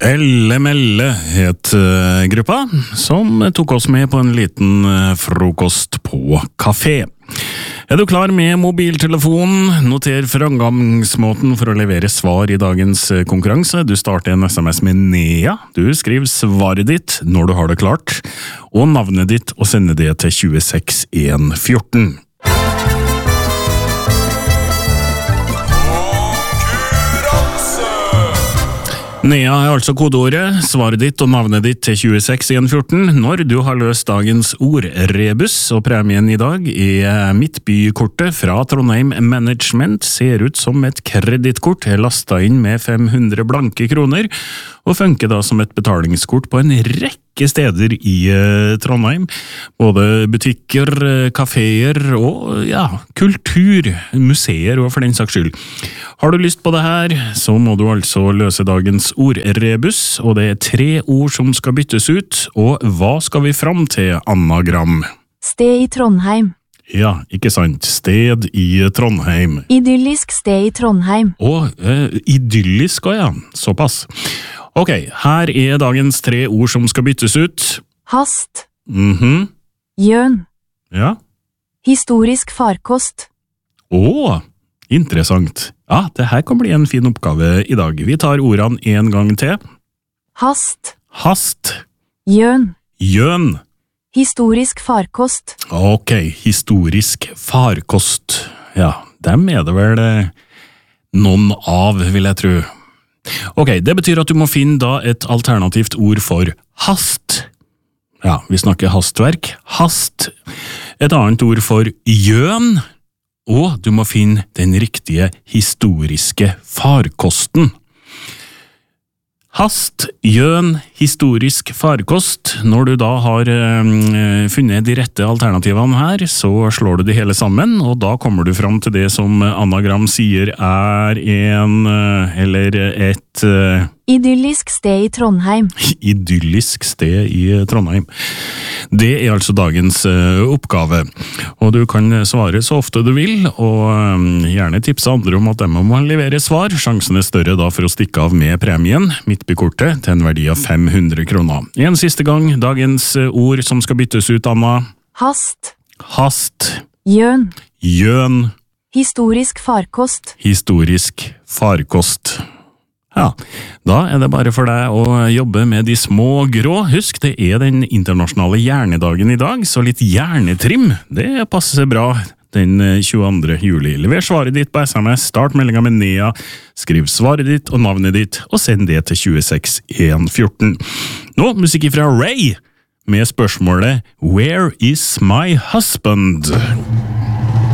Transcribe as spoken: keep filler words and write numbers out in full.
Elle Melle het uh, gruppa, som tok oss med på en liten uh, frokost på kafé. Er du klar med mobiltelefonen? Noter framgangsmåten for å levere svar i dagens konkurranse. Du starter en sms med Nea. Du skriver svaret ditt når du har det klart, og navnet ditt og sender det til tjueseks én fjorten. Nea er altså kodeordet, svaret ditt og navnet ditt til tjueseks én fjorten når du har løst dagens ordrebus, og premien i dag er Midtbykortet fra Trondheim Management, ser ut som et kredittkort, er lastet inn med fem hundre blanke kroner, og funker da som et betalingskort på en rekke steder i Trondheim, både butikker, kaféer og ja, kultur, museer og for den saks skyld. Har du lyst på det her, så må du altså løse dagens ordrebus, og det er tre ord som skal byttes ut, og hva skal vi fram til, anagram? Sted i Trondheim. Ja, ikke sant. Sted i Trondheim. Idyllisk sted i Trondheim. Å, eh, idyllisk også, ja. Såpass. Ok, her er dagens tre ord som skal byttes ut. Hast. Mhm. Gjøn. Ja. Historisk farkost. Å, interessant. Ja, det her kan bli en fin oppgave i dag. Vi tar ordene en gang til. Hast. Hast. Gjøn. Gjøn. Historisk farkost. Ok, historisk farkost. Ja, dem er det vel eh, noen av, vil jeg tro. Ok, det betyr at du må finne da et alternativt ord for hast. Ja, vi snakker hastverk. Hast. Et annet ord for gjøn. Og du må finne den riktige historiske farkosten. Hast, gjøn, historisk farkost. Når du da har øh, funnet de rette alternativene her, så slår du de hele sammen, og da kommer du fram til det som anagram sier er en, øh, eller et... Øh, Idyllisk sted i Trondheim. Idyllisk sted i Trondheim. Det er altså dagens uh, oppgave, og du kan svare så ofte du vil, og um, gjerne tipse andre om at de må levere svar. Sjansen er større da for å stikke av med premien, Midtbykortet, til en verdi av fem hundre kroner. En siste gang, dagens uh, ord som skal byttes ut, Anna. Hast. Hast. Gjøn. Gjøn. Historisk farkost. Historisk farkost. Ja, da er det bare for deg å jobbe med de små grå. Husk, det er den internasjonale hjernedagen i dag, så litt hjernetrim, det passer bra den tjueandre juli. Lever svaret ditt på sms, start meldinga med Nea, skriv svaret ditt og navnet ditt, og send det til tjueseks én fjorten. Nå, musikk fra Ray, med spørsmålet Where is my husband?